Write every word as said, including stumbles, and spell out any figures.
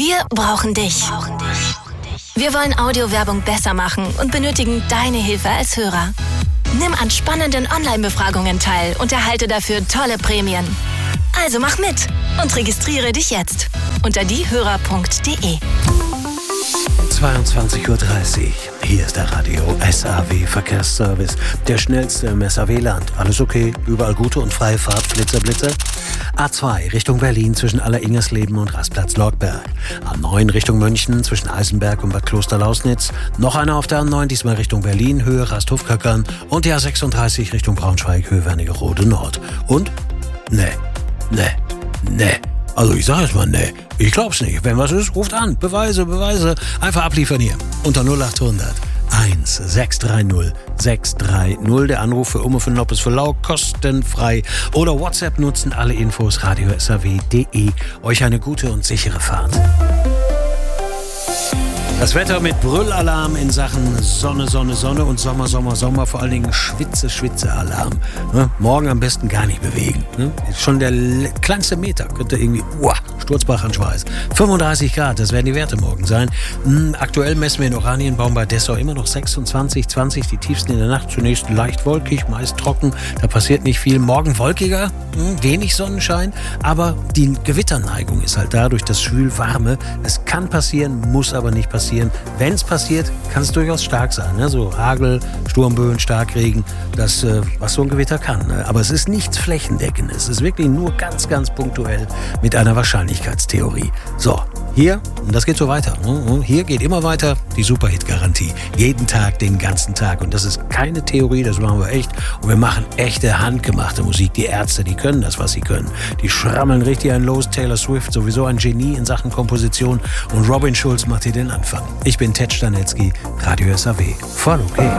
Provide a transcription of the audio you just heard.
Wir brauchen dich. Wir wollen Audiowerbung besser machen und benötigen deine Hilfe als Hörer. Nimm an spannenden Online-Befragungen teil und erhalte dafür tolle Prämien. Also mach mit und registriere dich jetzt unter diehörer punkt de. zweiundzwanzig Uhr dreißig. Hier ist der Radio S A W Verkehrsservice. Der schnellste im S A W-Land. Alles okay? Überall gute und freie Fahrt, Blitzer, Blitzer. A zwei Richtung Berlin zwischen Alleringersleben und Rastplatz Lortberg. A neun Richtung München zwischen Eisenberg und Bad Kloster-Lausnitz. Noch einer auf der A neun, diesmal Richtung Berlin, Höhe Rasthof-Köckern. Und die A sechsunddreißig Richtung Braunschweig, Höhe Wernigerode Nord. Und? Ne, ne, ne. Also ich sag jetzt mal ne. Ich glaub's nicht. Wenn was ist, ruft an. Beweise, Beweise. Einfach abliefern hier. Unter null acht hundert eins sechs drei null sechs drei null. Der Anruf für Umme für Noppes für Lau, kostenfrei. Oder WhatsApp nutzen, alle Infos radio s a w punkt de. Euch eine gute und sichere Fahrt. Das Wetter mit Brüllalarm in Sachen Sonne, Sonne, Sonne und Sommer, Sommer, Sommer. Vor allen Dingen Schwitze, Schwitze-Alarm. Ne? Morgen am besten gar nicht bewegen. Ne? Schon der l- kleinste Meter könnte irgendwie, uah, Sturzbach an Schweiß. fünfunddreißig Grad, das werden die Werte morgen sein. Hm, aktuell messen wir in Oranienbaum bei Dessau immer noch sechsundzwanzig, zwanzig. Die tiefsten in der Nacht zunächst leicht wolkig, meist trocken. Da passiert nicht viel. Morgen wolkiger, hm, wenig Sonnenschein. Aber die Gewitterneigung ist halt da durch das Schwül-Warme. Es kann passieren, muss aber nicht passieren. Wenn es passiert, kann es durchaus stark sein. Ne? So Hagel, Sturmböen, Starkregen, das, äh, was so ein Gewitter kann. Ne? Aber es ist nichts Flächendeckendes. Es ist wirklich nur ganz, ganz punktuell mit einer Wahrscheinlichkeitstheorie. So, hier, und das geht so weiter. Ne? Hier geht immer weiter die Superhit-Garantie. Jeden Tag, den ganzen Tag. Und das ist keine Theorie, das machen wir echt. Und wir machen echte, handgemachte Musik. Die Ärzte, die können das, was sie können. Die schrammeln richtig ein los. Taylor Swift, sowieso ein Genie in Sachen Komposition. Und Robin Schulz macht hier den Anfang. Ich bin Ted Stanecki, Radio S A W. Voll okay.